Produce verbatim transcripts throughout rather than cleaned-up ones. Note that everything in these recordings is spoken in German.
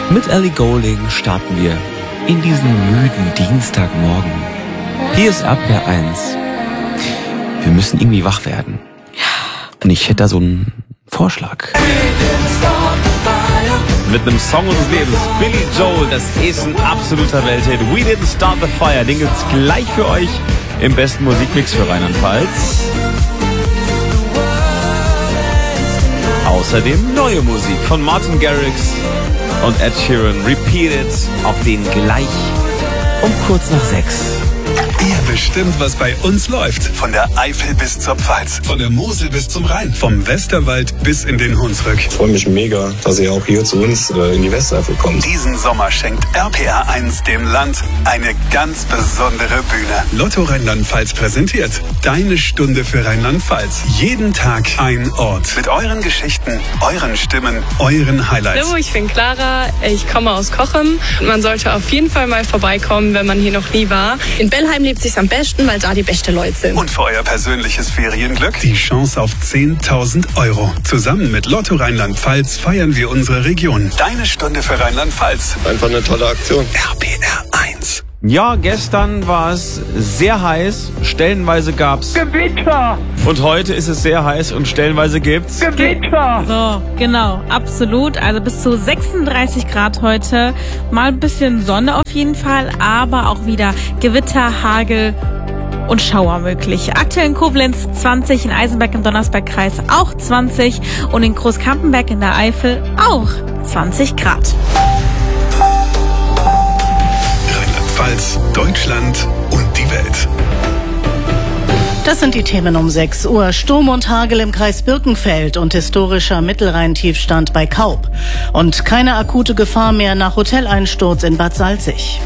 Mit Ellie Goulding starten wir in diesen müden Dienstagmorgen. Hier ist R P R eins. Wir müssen irgendwie wach werden. Und ich hätte da so einen Vorschlag. Mit einem Song unseres Lebens, Billy Joel, das ist ein absoluter Welthit. We Didn't Start the Fire, den gibt's gleich für euch im besten Musikmix für Rheinland-Pfalz. Außerdem neue Musik von Martin Garrix und Ed Sheeran, Repeated, auf den gleich um kurz nach sechs. Ihr bestimmt, was bei uns läuft. Von der Eifel bis zur Pfalz, von der Mosel bis zum Rhein, vom Westerwald bis in den Hunsrück. Ich freue mich mega, dass ihr auch hier zu uns äh, in die Westeifel kommt. Diesen Sommer schenkt R P R eins dem Land eine ganz besondere Bühne. Lotto Rheinland-Pfalz präsentiert Deine Stunde für Rheinland-Pfalz. Jeden Tag ein Ort. Mit euren Geschichten, euren Stimmen, euren Highlights. Hallo, ich bin Clara, ich komme aus Cochem. Man sollte auf jeden Fall mal vorbeikommen, wenn man hier noch nie war. In Bellheim lebt sich's am besten, weil da die beste Leute sind. Und für euer persönliches Ferienglück die Chance auf zehntausend Euro. Zusammen mit Lotto Rheinland-Pfalz feiern wir unsere Region. Deine Stunde für Rheinland-Pfalz. Einfach eine tolle Aktion. R P R eins. Ja, gestern war es sehr heiß, stellenweise gab's Gewitter! Und heute ist es sehr heiß und stellenweise gibt's Gewitter! So, genau, absolut. Also bis zu sechsunddreißig Grad heute. Mal ein bisschen Sonne auf jeden Fall, aber auch wieder Gewitter, Hagel und Schauer möglich. Aktuell in Koblenz zwanzig, in Eisenberg im Donnersbergkreis auch zwanzig und in Großkampenberg in der Eifel auch zwanzig Grad. Rheinland-Pfalz, Deutschland und die Welt. Das sind die Themen um sechs Uhr. Sturm und Hagel im Kreis Birkenfeld und historischer Mittelrhein-Tiefstand bei Kaub. Und keine akute Gefahr mehr nach Hoteleinsturz in Bad Salzig.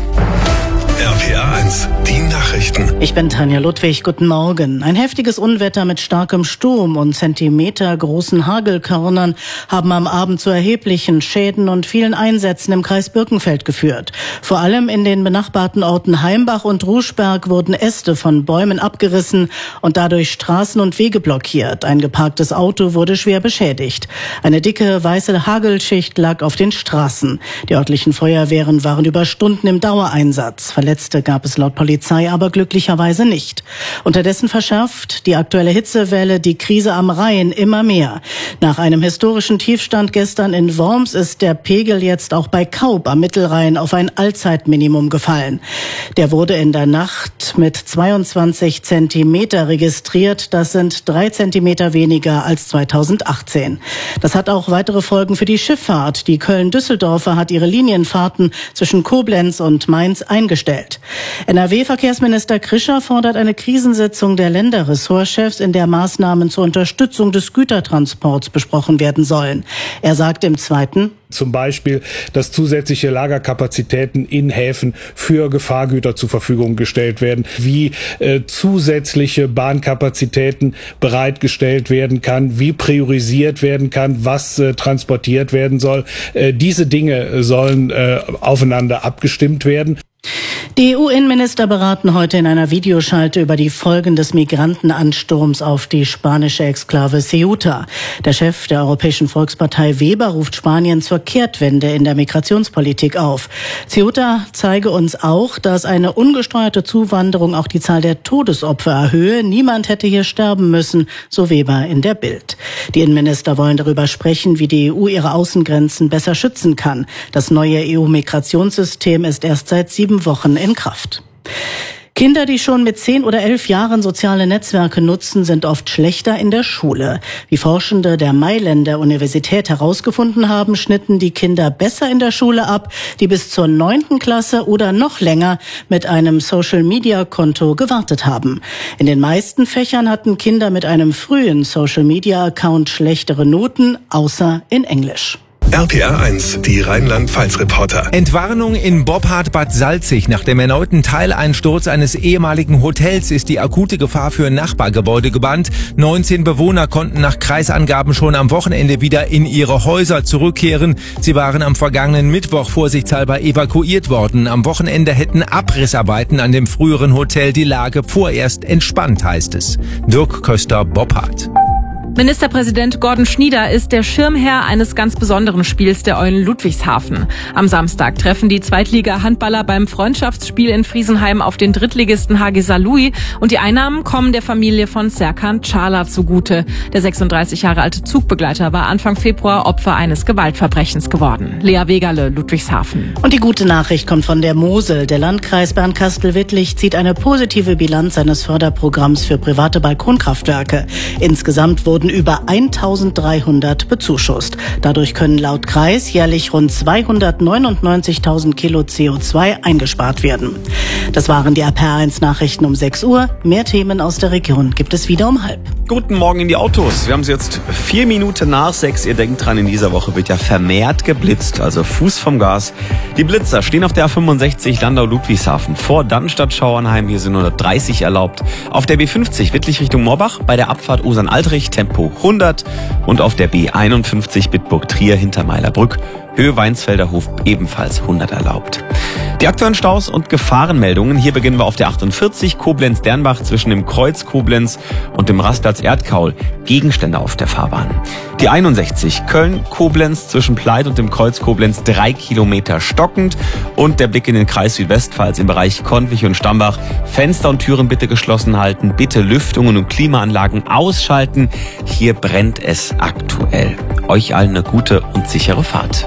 R P R eins, die Nachrichten. Ich bin Tanja Ludwig, guten Morgen. Ein heftiges Unwetter mit starkem Sturm und zentimetergroßen Hagelkörnern haben am Abend zu erheblichen Schäden und vielen Einsätzen im Kreis Birkenfeld geführt. Vor allem in den benachbarten Orten Heimbach und Ruschberg wurden Äste von Bäumen abgerissen und dadurch Straßen und Wege blockiert. Ein geparktes Auto wurde schwer beschädigt. Eine dicke weiße Hagelschicht lag auf den Straßen. Die örtlichen Feuerwehren waren über Stunden im Dauereinsatz. Verletzte gab es laut Polizei aber glücklicherweise nicht. Unterdessen verschärft die aktuelle Hitzewelle die Krise am Rhein immer mehr. Nach einem historischen Tiefstand gestern in Worms ist der Pegel jetzt auch bei Kaub am Mittelrhein auf ein Allzeitminimum gefallen. Der wurde in der Nacht mit zweiundzwanzig Zentimeter registriert. Das sind drei Zentimeter weniger als zweitausendachtzehn. Das hat auch weitere Folgen für die Schifffahrt. Die Köln-Düsseldorfer hat ihre Linienfahrten zwischen Koblenz und Mainz eingestellt. N R W-Verkehrsminister Krischer fordert eine Krisensitzung der Länderressortchefs, in der Maßnahmen zur Unterstützung des Gütertransports besprochen werden sollen. Er sagt im Zweiten: Zum Beispiel, dass zusätzliche Lagerkapazitäten in Häfen für Gefahrgüter zur Verfügung gestellt werden, wie äh, zusätzliche Bahnkapazitäten bereitgestellt werden kann, wie priorisiert werden kann, was äh, transportiert werden soll. Äh, diese Dinge sollen äh, aufeinander abgestimmt werden. Die E U-Innenminister beraten heute in einer Videoschalte über die Folgen des Migrantenansturms auf die spanische Exklave Ceuta. Der Chef der Europäischen Volkspartei Weber ruft Spanien zur Kehrtwende in der Migrationspolitik auf. Ceuta zeige uns auch, dass eine ungesteuerte Zuwanderung auch die Zahl der Todesopfer erhöhe. Niemand hätte hier sterben müssen, so Weber in der Bild. Die Innenminister wollen darüber sprechen, wie die E U ihre Außengrenzen besser schützen kann. Das neue E U-Migrationssystem ist erst seit sieben Wochen in Kraft. Kinder, die schon mit zehn oder elf Jahren soziale Netzwerke nutzen, sind oft schlechter in der Schule. Wie Forschende der Mailänder Universität herausgefunden haben, schnitten die Kinder besser in der Schule ab, die bis zur neunten Klasse oder noch länger mit einem Social-Media-Konto gewartet haben. In den meisten Fächern hatten Kinder mit einem frühen Social-Media-Account schlechtere Noten, außer in Englisch. R P R eins, die Rheinland-Pfalz-Reporter. Entwarnung in Boppard Bad Salzig. Nach dem erneuten Teileinsturz eines ehemaligen Hotels ist die akute Gefahr für Nachbargebäude gebannt. neunzehn Bewohner konnten nach Kreisangaben schon am Wochenende wieder in ihre Häuser zurückkehren. Sie waren am vergangenen Mittwoch vorsichtshalber evakuiert worden. Am Wochenende hätten Abrissarbeiten an dem früheren Hotel die Lage vorerst entspannt, heißt es. Dirk Köster, Boppard. Ministerpräsident Gordon Schnieder ist der Schirmherr eines ganz besonderen Spiels der Eulen Ludwigshafen. Am Samstag treffen die Zweitliga-Handballer beim Freundschaftsspiel in Friesenheim auf den Drittligisten H G Saarlouis und die Einnahmen kommen der Familie von Serkan Çağlar zugute. Der sechsunddreißig Jahre alte Zugbegleiter war Anfang Februar Opfer eines Gewaltverbrechens geworden. Lea Wegerle, Ludwigshafen. Und die gute Nachricht kommt von der Mosel. Der Landkreis Bernkastel-Wittlich zieht eine positive Bilanz seines Förderprogramms für private Balkonkraftwerke. Insgesamt wurden über eintausenddreihundert bezuschusst. Dadurch können laut Kreis jährlich rund zweihundertneunundneunzigtausend Kilo C O zwei eingespart werden. Das waren die R P R eins Nachrichten um sechs Uhr. Mehr Themen aus der Region gibt es wieder um halb. Guten Morgen in die Autos. Wir haben es jetzt vier Minuten nach sechs. Ihr denkt dran, in dieser Woche wird ja vermehrt geblitzt, also Fuß vom Gas. Die Blitzer stehen auf der A fünfundsechzig Landau-Ludwigshafen vor Dannstatt-Schauernheim. Hier sind hundertdreißig erlaubt. Auf der B fünfzig Wittlich Richtung Morbach bei der Abfahrt Osern-Altrich Tempo hundert und auf der B einundfünfzig Bitburg-Trier hinter Meilerbrück Höhe Weinsfelder Hof ebenfalls hundert erlaubt. Die aktuellen Staus und Gefahrenmeldungen. Hier beginnen wir auf der achtundvierzig Koblenz-Dernbach zwischen dem Kreuz Koblenz und dem Rastplatz Erdkaul. Gegenstände auf der Fahrbahn. Die einundsechzig Köln-Koblenz zwischen Pleit und dem Kreuz Koblenz drei Kilometer stockend. Und der Blick in den Kreis Südwestpfalz im Bereich Konwich und Stambach. Fenster und Türen bitte geschlossen halten. Bitte Lüftungen und Klimaanlagen ausschalten. Hier brennt es aktuell. Euch allen eine gute und sichere Fahrt.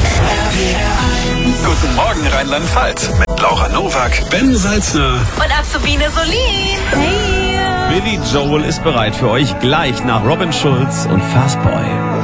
Guten Morgen Rheinland-Pfalz mit Laura Nowak, Ben Salzner und Azubine Solin. Hey. Billy Joel ist bereit für euch gleich nach Robin Schulz und Fastboy.